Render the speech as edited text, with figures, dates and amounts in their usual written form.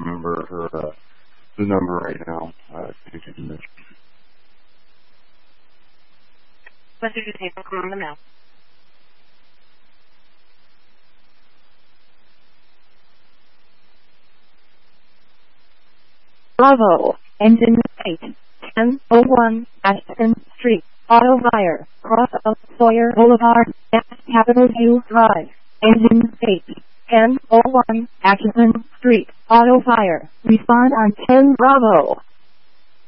remember the number right now. Message is able to come on the mail. Bravo, engine 8, 1001, Ashton Street, Auto Buyer, cross of Sawyer Boulevard, Capitol View Drive, engine 8, 1001, Ashton Street, Auto Buyer, respond on 10 Bravo.